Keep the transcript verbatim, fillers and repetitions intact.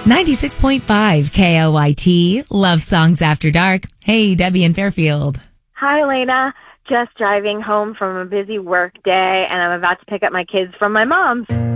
ninety-six point five K O Y T, Love Songs After Dark. Hey, Debbie in Fairfield. Hi, Elena. Just driving home from a busy work day, and I'm about to pick up my kids from my mom's.